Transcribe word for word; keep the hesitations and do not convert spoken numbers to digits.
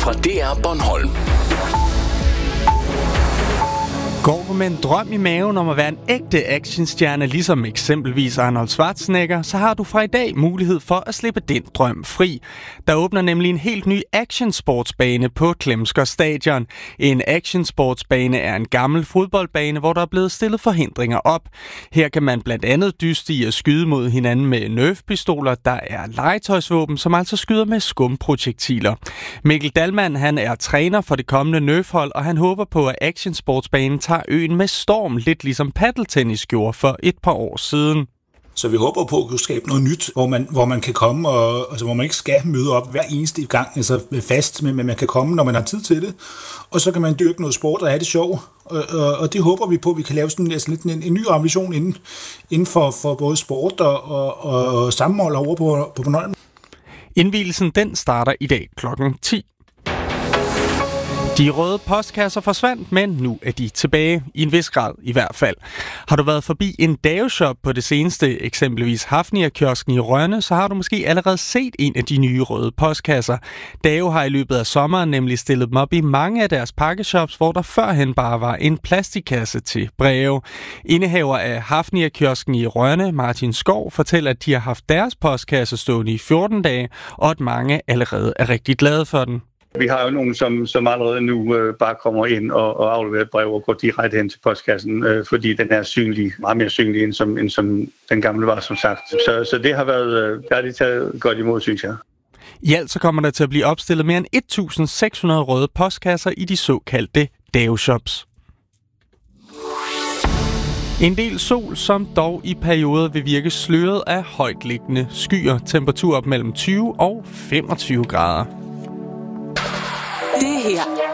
fra D R Bornholm. Går du med en drøm i maven om at være en ægte actionstjerne, ligesom eksempelvis Arnold Schwarzenegger, så har du fra i dag mulighed for at slippe den drøm fri. Der åbner nemlig en helt ny actionsportsbane på Klemsker Stadion. En actionsportsbane er en gammel fodboldbane, hvor der er blevet stillet forhindringer op. Her kan man blandt andet dyste i at skyde mod hinanden med nerfpistoler, der er legetøjsvåben, som altså skyder med skumprojektiler. Mikkel Dahlmann, han er træner for det kommende nerfhold, og han håber på, at actionsportsbanen tager øen med storm, lidt ligesom paddeltennis gjorde for et par år siden. Så vi håber på at kunne skabe noget nyt, hvor man, hvor man kan komme, og, altså, hvor man ikke skal møde op hver eneste gang altså fast, men man kan komme, når man har tid til det. Og så kan man dyrke noget sport og have det sjov. Og, og, og det håber vi på, at vi kan lave sådan altså, lidt en, en ny ambition inden, inden for, for både sport og, og, og sammenhold over på, på Bornholm. Indvielsen den starter i dag klokken ti. De røde postkasser forsvandt, men nu er de tilbage, i en vis grad i hvert fald. Har du været forbi en Dao-shop på det seneste, eksempelvis Hafnia-kiosken i Rønne, så har du måske allerede set en af de nye røde postkasser. Dao har i løbet af sommeren nemlig stillet dem op i mange af deres pakkeshops, hvor der førhen bare var en plastikkasse til breve. Indehaver af Hafnia-kiosken i Rønne, Martin Skov, fortæller, at de har haft deres postkasse stående i fjorten dage, og at mange allerede er rigtig glade for den. Vi har jo nogen, som, som allerede nu øh, bare kommer ind og, og afleverer et brev og går direkte hen til postkassen, øh, fordi den er synlig, meget mere synlig, end som, end som den gamle var, som sagt. Så, så det har været øh, der er de taget godt imod, synes jeg. I alt så kommer der til at blive opstillet mere end et tusind seks hundrede røde postkasser i de såkaldte Dao-shops. En del sol, som dog i perioder vil virke sløret af højtliggende skyer. Temperatur op mellem tyve og femogtyve grader. Det her